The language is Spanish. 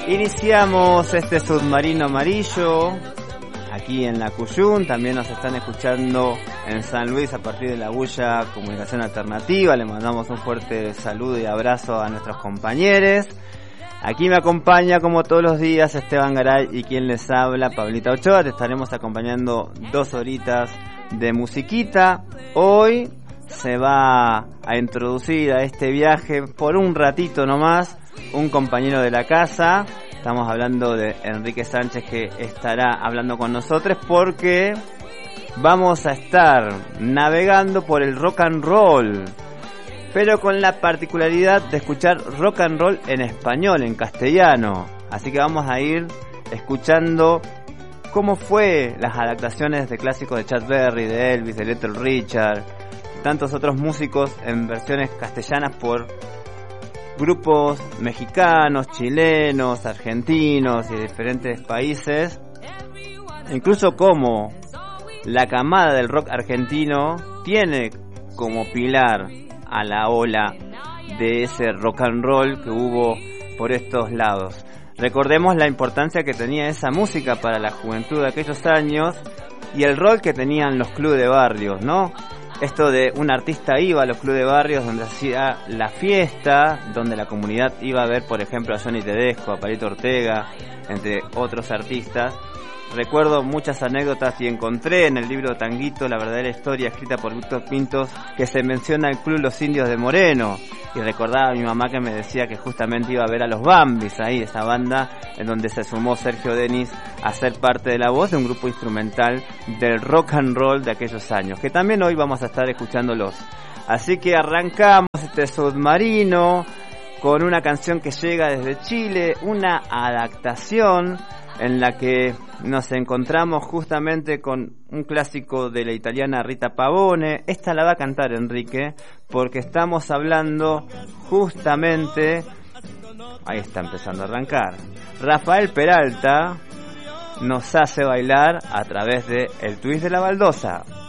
Iniciamos este submarino amarillo aquí en la Cuyún. También nos están escuchando en San Luis a partir de la Bulla Comunicación Alternativa. Le mandamos un fuerte saludo y abrazo a nuestros compañeros. Aquí me acompaña como todos los días Esteban Garay y quien les habla, Pablita Ochoa. Te estaremos acompañando 2 horitas de musiquita. Hoy se va a introducir a este viaje por un ratito nomás un compañero de la casa. Estamos hablando de Enrique Sánchez, que estará hablando con nosotros porque vamos a estar navegando por el rock and roll, pero con la particularidad de escuchar rock and roll en español, en castellano. Así que vamos a ir escuchando cómo fue las adaptaciones de clásicos de Chuck Berry, de Elvis, de Little Richard, tantos otros músicos en versiones castellanas por grupos mexicanos, chilenos, argentinos y de diferentes países. Incluso como la camada del rock argentino tiene como pilar a la ola de ese rock and roll que hubo por estos lados. Recordemos la importancia que tenía esa música para la juventud de aquellos años y el rol que tenían los clubes de barrios, ¿no? Esto de un artista iba a los clubes de barrios donde hacía la fiesta, donde la comunidad iba a ver, por ejemplo, a Johnny Tedesco, a Palito Ortega, entre otros artistas. Recuerdo muchas anécdotas y encontré en el libro Tanguito, la verdadera historia, escrita por Víctor Pintos, que se menciona el Club Los Indios de Moreno. Y recordaba a mi mamá que me decía que justamente iba a ver a los Bambis ahí, esa banda en donde se sumó Sergio Denis a ser parte de la voz de un grupo instrumental del rock and roll de aquellos años, que también hoy vamos a estar escuchándolos. Así que arrancamos este submarino con una canción que llega desde Chile, una adaptación en la que nos encontramos justamente con un clásico de la italiana Rita Pavone. Esta la va a cantar Enrique, porque estamos hablando justamente... Ahí está empezando a arrancar. Rafael Peralta nos hace bailar a través de El Twist de la Baldosa.